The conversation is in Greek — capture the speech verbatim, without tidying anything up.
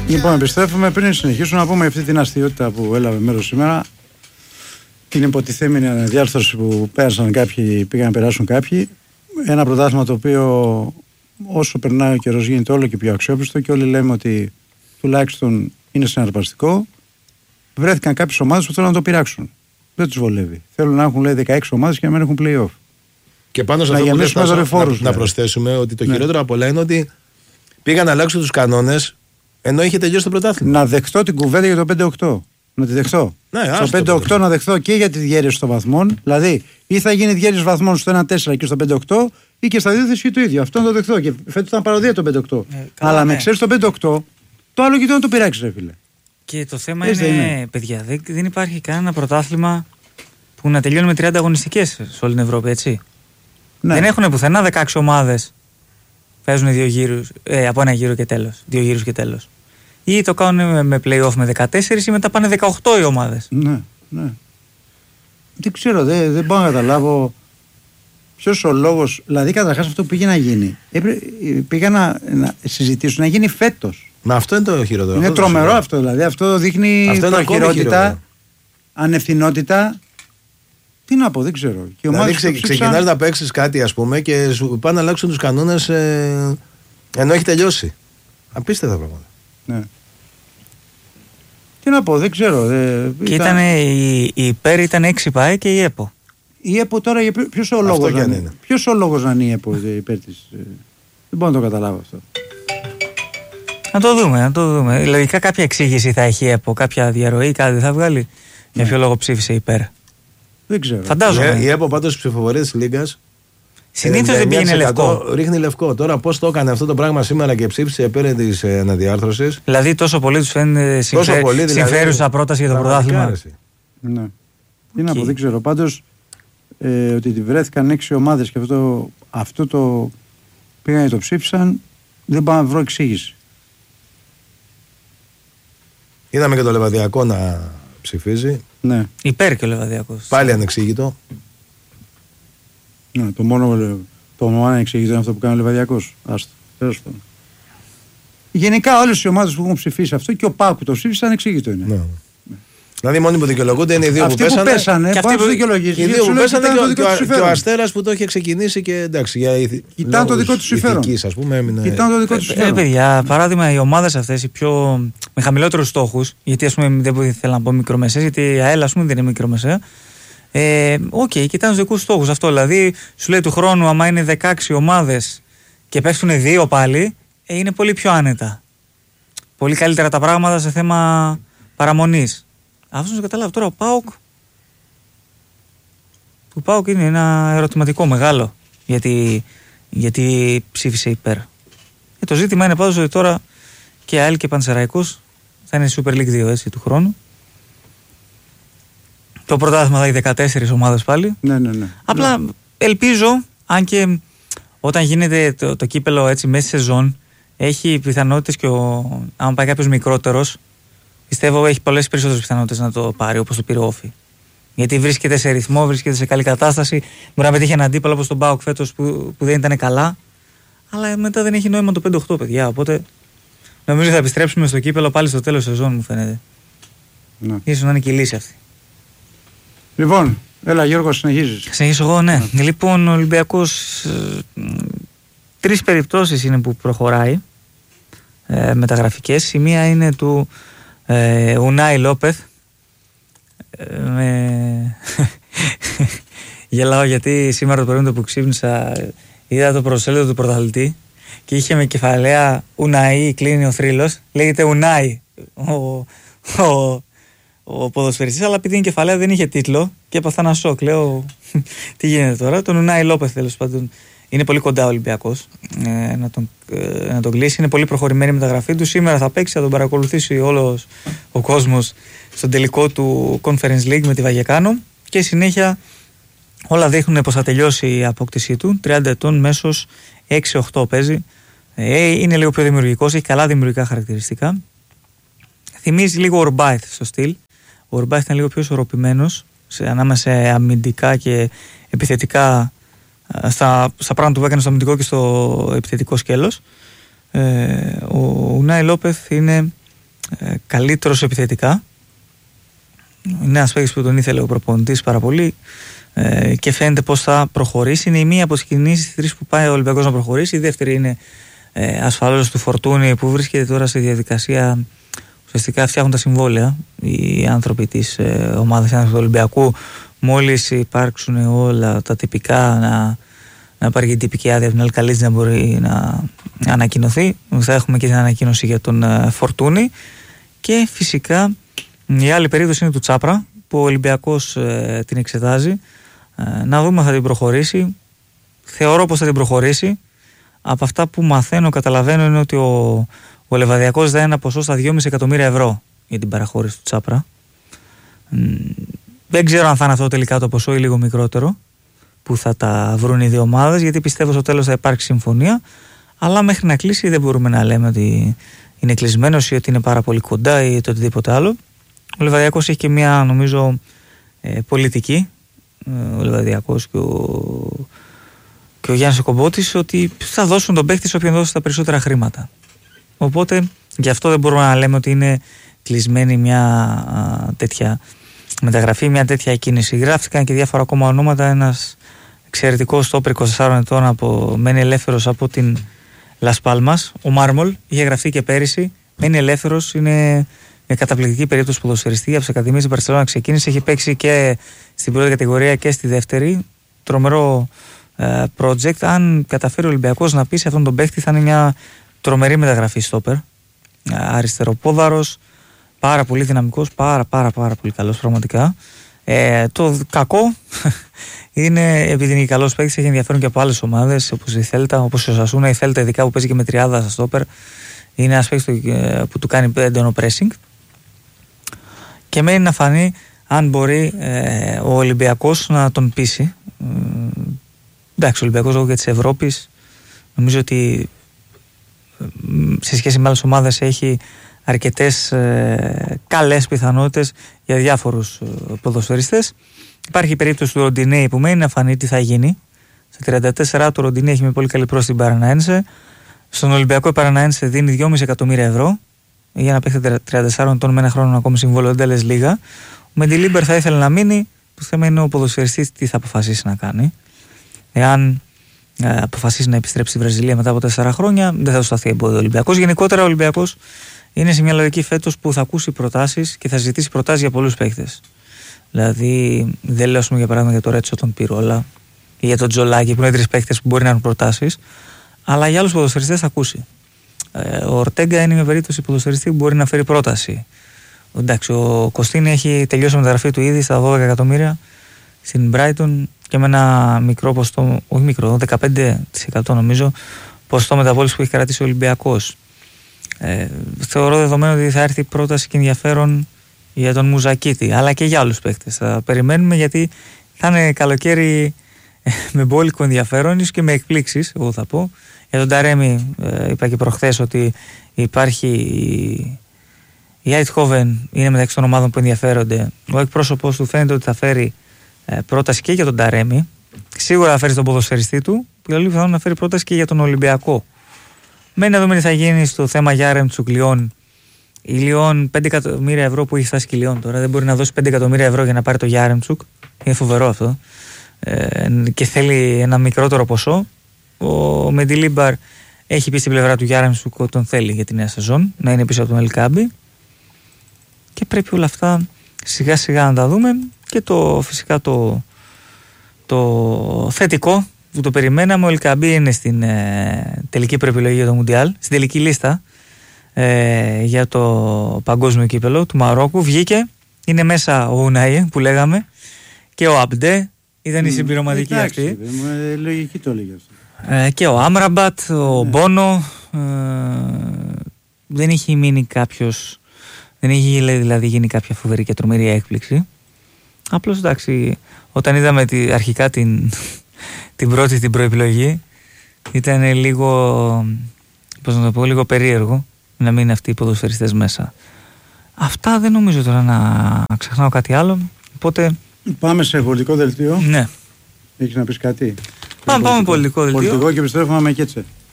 Λοιπόν, επιστρέφουμε. Πριν συνεχίσουμε να πούμε αυτή την αστείωτα που έλαβε μέρος σήμερα, την υποτιθέμενη αναδιάρθρωση που πέρασαν κάποιοι, πήγαν να περάσουν κάποιοι. Ένα πρωτάθλημα το οποίο όσο περνάει ο καιρός γίνεται όλο και πιο αξιόπιστο και όλοι λέμε ότι τουλάχιστον είναι συναρπαστικό. Βρέθηκαν κάποιες ομάδες που θέλουν να το πειράξουν. Δεν τους βολεύει. Θέλουν να έχουν λέει δεκαέξι ομάδες και να μην έχουν play-off. Και πάνω σε αυτό που λες, να, να, να προσθέσουμε ότι το ναι. χειρότερο από όλα είναι ότι πήγαν να αλλάξουν τους κανόνες ενώ είχε τελειώσει το πρωτάθλημα. Να δεχτώ την κουβέντα για το πέντε οκτώ. Να τη δεχτώ. Ναι, στο πέντε οκτώ να δεχτώ και για τη διέρεση των βαθμών. Δηλαδή, ή θα γίνει διέρεση βαθμών στο ένα τέσσερα και στο πέντε οκτώ, ή και στα δύο θα ισχύει το ίδιο. Αυτό να το δεχτώ. Και φέτος ήταν παροδία το πέντε οκτώ. Ε, καλά, αλλά ναι. με ξέρει το πέντε οκτώ, το άλλο κοιτώ να το πειράξει, ρε φίλε. Και το θέμα είναι, είναι, παιδιά, δεν, δεν υπάρχει κανένα πρωτάθλημα που να τελειώνει με τριάντα αγωνιστικές σε όλη την Ευρώπη, έτσι. Ναι. Δεν έχουν πουθενά δεκαέξι ομάδες. Παίζουν δύο γύρους, ε, από ένα γύρο και τέλος. Δύο γύρους και τέλος. Ή το κάνουν με play-off με δεκατέσσερα ή μετά πάνε δεκαοκτώ οι ομάδες. Ναι, ναι. Δεν ξέρω, δεν, δεν μπορώ να καταλάβω ποιος ο λόγος. Δηλαδή, καταρχάς αυτό που πήγε να γίνει. Πήγα να, να συζητήσουν να γίνει φέτος. Μα αυτό είναι το χειρότερο. Είναι τρομερό αυτό, δηλαδή. Αυτό δείχνει προχειρότητα, ανευθυνότητα. Τι να πω, δεν ξέρω. Και δηλαδή ξε, ψήψαν... ξεκινάς να παίξεις κάτι, ας πούμε, και σου πάνε να αλλάξουν τους κανόνες ε, ενώ έχει τελειώσει. Απίστευτα πράγματα. Ναι. Τι να πω, δεν ξέρω. Δε, και ήταν, ήταν η, η ΠΕΡ ήταν έξι ΠΑΕ και η ΕΠΟ. Η ΕΠΟ τώρα, ποιος ο λόγος να είναι. Ποιος ο λόγος να είναι η ΕΠΟ υπέρ της. Ε, δεν μπορώ να το καταλάβω αυτό. Να το δούμε, να το δούμε. Λογικά κάποια εξήγηση θα έχει η ΕΠΟ, κάποια διαρροή, κάτι θα βγάλει. Ναι. Για ποιο λόγο ψήφισε η ΠΕΡ. Δεν ξέρω. Φαντάζομαι. Η, η ΕΠΟ πάντως στις ψηφοφορίες της Λίγκας συνήθως δεν πήγαινε λευκό. Ρίχνει λευκό. Τώρα πώς το έκανε αυτό το πράγμα σήμερα και ψήφισε υπέρ της αναδιάρθρωσης. Δηλαδή τόσο πολύ τους φαίνεται συμφέ... δηλαδή, συμφέρουσα πρόταση για το πρωτάθλημα. Ναι. Τι να πω, δεν ξέρω. Πάντως ε, ότι βρέθηκαν έξι ομάδες και αυτό, αυτό το πήγαν και το ψήφισαν, δεν πάω να βρω εξήγηση. Είδαμε και το Λεβαδιακό να ψηφίζει. Ναι. Υπέρ και ο Λεβαδιακός. Πάλι ανεξήγητο. Ναι, το μόνο, το μόνο ανεξήγητο είναι αυτό που κάνει ο Λεβαδιακός. Άστο. Τέλος πάντων. Γενικά όλες οι ομάδες που έχουν ψηφίσει αυτό και ο ΠΑΟΚ που το ψήφισε ανεξήγητο είναι. Ναι. Ναι. Δηλαδή, μόνοι που δικαιολογούνται είναι οι δύο αυτοί που πέσανε. Που πέσανε και αυτοί που δικαιολογήσανε. Οι δύο που πέσανε και, και, και, και ο Αστέρας που το είχε ξεκινήσει και εντάξει. Για ηθι... Ήταν το δικό του συμφέρον. Ήταν το δικό του συμφέρον. Ε, παιδιά, παράδειγμα, οι ομάδες αυτές, οι πιο με χαμηλότερους στόχους, γιατί ας πούμε δεν ήθελα να πω μικρομεσαίες, γιατί η ΑΕΛ ας πούμε δεν είναι μικρομεσαία. Ε, Οκ, okay, κοιτάνε τους δικούς στόχους. Αυτό δηλαδή σου λέει του χρόνου, άμα είναι δεκαέξι ομάδες και πέφτουν δύο πάλι, ε, είναι πολύ πιο άνετα. Πολύ καλύτερα τα πράγματα σε θέμα παραμονής. Αυτό να καταλάβω τώρα, ο ΠΑΟΚ. Το ΠΑΟΚ είναι ένα ερωτηματικό μεγάλο. Γιατί, γιατί ψήφισε υπέρ. Και το ζήτημα είναι πάντως ότι τώρα και ΑΕΛ και Πανσεραϊκός θα είναι Super League δύο έτσι του χρόνου. Το πρωτάθλημα θα έχει δεκατέσσερις ομάδες πάλι. Ναι, ναι, ναι. Απλά ναι. Ελπίζω, αν και όταν γίνεται το, το κύπελο έτσι μέσα στη σεζόν, έχει πιθανότητες και ο, αν πάει κάποιος μικρότερος, πιστεύω έχει πολλές περισσότερες πιθανότητες να το πάρει όπως το πήρε ο Όφη. Γιατί βρίσκεται σε ρυθμό, βρίσκεται σε καλή κατάσταση. Μπορεί να πετύχει έναν αντίπαλο όπως τον ΠΑΟΚ φέτος που, που δεν ήταν καλά. Αλλά μετά δεν έχει νόημα το πέντε οκτώ, παιδιά. Οπότε νομίζω θα επιστρέψουμε στο κύπελο πάλι στο τέλος της σεζόν, μου φαίνεται. Ναι. Ίσως να είναι και η λύση αυτή. Λοιπόν, έλα Γιώργο, συνεχίζεις. Συνεχίζω εγώ, ναι. ναι. Λοιπόν, ο Ολυμπιακός ε, τρεις περιπτώσεις είναι που προχωράει ε, μεταγραφικές. Η μία είναι του ε, Ουνάι Λόπεθ. Ε, με... Γελάω γιατί σήμερα το πρωί που ξύπνησα είδα το προσέλιδο του πρωταθλητή και είχε με κεφαλαία Ουνάι, κλείνει ο θρύλος. Λέγεται Ουνάι ο, ο, ο ποδοσφαιριστής, αλλά επειδή είναι κεφαλαία δεν είχε τίτλο και έπαθα ένα σοκ. Λέω τι γίνεται τώρα. Τον Ουνάι Λόπεθ τέλος πάντων είναι πολύ κοντά ο Ολυμπιακός ε, να, τον, ε, να τον κλείσει. Είναι πολύ προχωρημένη η μεταγραφή του. Σήμερα θα παίξει, θα τον παρακολουθήσει όλος ο κόσμος στον τελικό του Conference League με τη Βαγεκάνο και συνέχεια όλα δείχνουν πως θα τελειώσει η απόκτησή του. τριάντα ετών, μέσος, έξι οκτώ παίζει. Ε, είναι λίγο πιο δημιουργικός, έχει καλά δημιουργικά χαρακτηριστικά. Θυμίζει λίγο ο Ορμπάιθ στο στυλ. Ο Ορμπάιθ ήταν λίγο πιο ισορροπημένος ανάμεσα σε αμυντικά και επιθετικά στα, στα πράγματα που έκανε στο αμυντικό και στο επιθετικό σκέλος. Ε, ο Ουνάι Λόπεθ είναι ε, καλύτερος επιθετικά. Είναι ένας παίκτης που τον ήθελε ο προπονητής πάρα πολύ ε, και φαίνεται πως θα προχωρήσει. Είναι η μία από τις κινήσεις τρεις που πάει ο Ολυμπιακός να προχωρήσει. Η δεύτερη είναι ε, ασφαλώς του Φορτούνη που βρίσκεται τώρα σε διαδικασία. Ουσιαστικά φτιάχνουν τα συμβόλαια οι άνθρωποι της ε, ομάδας του Ολυμπιακού. Μόλις υπάρξουν όλα τα τυπικά, να, να πάρει και την τυπική άδεια από την Αλκαλίτζη να μπορεί να, να ανακοινωθεί. Θα έχουμε και την ανακοίνωση για τον ε, Φορτούνη. Και φυσικά η άλλη περίπτωση είναι του Τσάπρα που ο Ολυμπιακός ε, την εξετάζει. Ε, να δούμε αν θα την προχωρήσει. Θεωρώ πως θα την προχωρήσει. Από αυτά που μαθαίνω, καταλαβαίνω είναι ότι ο Ο Λεβαδιακός δίνει ένα ποσό στα δυόμισι εκατομμύρια ευρώ για την παραχώρηση του Τσάπρα. Δεν ξέρω αν θα είναι αυτό τελικά το ποσό ή λίγο μικρότερο που θα τα βρουν οι δύο ομάδες, γιατί πιστεύω στο τέλος θα υπάρξει συμφωνία. Αλλά μέχρι να κλείσει δεν μπορούμε να λέμε ότι είναι κλεισμένος ή ότι είναι πάρα πολύ κοντά ή το οτιδήποτε άλλο. Ο Λεβαδιακός έχει και μια νομίζω ε, πολιτική. Ο Λεβαδιακός και ο, και ο Γιάννης Κομπότης ότι θα δώσουν τον παίκτη σε όποιον δώσει τα περισσότερα χρήματα. Οπότε γι' αυτό δεν μπορούμε να λέμε ότι είναι κλεισμένη μια α, τέτοια μεταγραφή, μια τέτοια κίνηση. Γράφτηκαν και διάφορα ακόμα ονόματα. Ένας εξαιρετικός στόπερ είκοσι τεσσάρων ετών από, μένει ελεύθερος από την Λας Πάλμας. Ο Μάρμολ είχε γραφτεί και πέρυσι. Μένει ελεύθερος. Είναι μια καταπληκτική περίπτωση ποδοσφαιριστή. Από τις ακαδημίες της Μπαρσελόνα ξεκίνησε. Έχει παίξει και στην πρώτη κατηγορία και στη δεύτερη. Τρομερό ε, project. Αν καταφέρει ο Ολυμπιακός να πει σε αυτόν τον παίχτη, θα είναι μια τρομερή μεταγραφή στόπερ. Αριστεροπόδαρος, πάρα πολύ δυναμικός, πάρα πάρα πάρα πολύ καλός πραγματικά. Ε, το κακό είναι επειδή είναι καλός παίκτης, έχει ενδιαφέρον και από άλλες ομάδες όπως η Θέλτα, όπως η Οσασούνα, η Θέλτα ειδικά που παίζει και με τριάδα στα στόπερ. Είναι ένας παίκτης που του κάνει έντονο pressing. Και μένει να φανεί αν μπορεί ε, ο Ολυμπιακός να τον πείσει. Ε, εντάξει, ο Ολυμπιακός λόγω της Ευρώπης νομίζω ότι σε σχέση με άλλες ομάδες έχει αρκετές ε, καλές πιθανότητες για διάφορους ε, ποδοσφαιριστές. Υπάρχει η περίπτωση του Ροντινέη που μένει να φανεί τι θα γίνει. Στα τριάντα τέσσερα του Ροντινέη έχει με πολύ καλή πρόσθεση την Παραναένσε. Στον Ολυμπιακό η Παραναένσε δίνει δυόμισι εκατομμύρια ευρώ για να παίξει τριάντα τέσσερα ετών με ένα χρόνο ακόμη συμβόλαιο, δεν λες λίγα. Ο Μεντιλίμπερ θα ήθελε να μείνει. Το θέμα είναι ο ποδοσφαιριστής τι θα αποφασίσει να κάνει. Εάν ε, αποφασίσει να επιστρέψει στη Βραζιλία μετά από τέσσερα χρόνια, δεν θα του σταθεί εμπόδιο ο Ολυμπιακός. Γενικότερα ο Ολυμπιακός είναι σε μια λογική φέτος που θα ακούσει προτάσεις και θα ζητήσει προτάσεις για πολλούς παίκτες. Δηλαδή, δεν λέω για παράδειγμα για το Ρέτσο τον Πυρόλα ή για τον Τζολάκη που είναι τρεις παίκτες που μπορεί να έχουν προτάσεις, αλλά για άλλους ποδοσφαιριστές θα ακούσει. Ε, ο Ορτέγκα είναι μια περίπτωση ποδοσφαιριστή που μπορεί να φέρει πρόταση. Εντάξει, ο Κωστίνη έχει τελειώσει τη μεταγραφή του ήδη στα δώδεκα εκατομμύρια στην Brighton και με ένα μικρό ποστό, όχι μικρό, δεκαπέντε τοις εκατό νομίζω, ποστό μεταβόληση που έχει κρατήσει ο Ολυμπιακός. Ε, θεωρώ δεδομένο ότι θα έρθει πρόταση και ενδιαφέρον για τον Μουζακίτη, αλλά και για άλλους παίκτες. Θα περιμένουμε γιατί θα είναι καλοκαίρι με μπόλικο ενδιαφέρον, ίσως και με εκπλήξεις, εγώ θα πω. Για τον Ταρέμι, ε, είπα και προχθές ότι υπάρχει η Άιτχόβεν, είναι μεταξύ των ομάδων που ενδιαφέρονται. Ο εκπρόσωπος του φαίνεται ότι θα φέρει ε, πρόταση και για τον Ταρέμι. Σίγουρα θα φέρει στον ποδοσφαιριστή του, που πολύ πιθανόν να φέρει πρόταση και για τον Ολυμπιακό. Μένει να δούμε τι θα γίνει στο θέμα Γιάρεμτσουκ Λιόν. Η Λιόν πέντε εκατομμύρια ευρώ που έχει φτάσει και η Λιόν τώρα. Δεν μπορεί να δώσει πέντε εκατομμύρια ευρώ για να πάρει το Γιάρεμτσουκ. Είναι φοβερό αυτό. Ε, και θέλει ένα μικρότερο ποσό. Ο Μεντιλίμπαρ έχει πει στην πλευρά του Γιάρεμτσουκ ότι τον θέλει για τη νέα σεζόν, να είναι πίσω από τον Ελκάμπη. Και πρέπει όλα αυτά σιγά σιγά να τα δούμε. Και το φυσικά το, το θετικό που το περιμέναμε, ο Ελκαμπή είναι στην ε, τελική προεπιλογή για το Μουντιάλ, στην τελική λίστα ε, για το παγκόσμιο κύπελο του Μαρόκου. Βγήκε, είναι μέσα ο Ουναΐ που λέγαμε και ο Αμπντέ, ήταν mm, η συμπληρωματική εντάξει, αυτή. Ε, λογική το έλεγε αυτό. Ε, και ο Άμραμπατ, ο ναι. Μπόνο, ε, δεν είχε μείνει κάποιος, δεν είχε δηλαδή γίνει κάποια φοβερή και τρομερή έκπληξη. Απλώς εντάξει, όταν είδαμε τη, αρχικά την... την πρώτη την προεπιλογή ήταν λίγο, πώς να το πω, λίγο περίεργο να μην είναι αυτοί οι ποδοσφαιριστές μέσα. Αυτά δεν νομίζω τώρα να ξεχνάω κάτι άλλο. Οπότε πάμε σε πολιτικό δελτίο. Ναι. Έχεις να πεις κάτι? Πάμε, πάμε πολιτικό δελτίο. Πολιτικό και επιστρέφουμε με Κέτσε.